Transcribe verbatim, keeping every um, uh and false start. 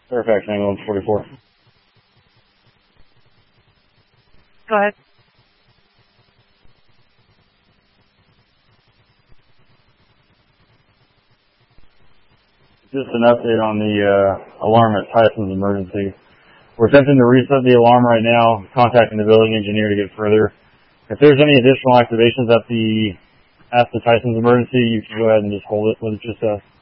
Fairfax ambulance forty-four. Go ahead. Just an update on the uh, alarm at Tyson's Emergency. We're attempting to reset the alarm right now, contacting the building engineer to get further. If there's any additional activations at the at the Tyson's Emergency, you can go ahead and just hold it with just us.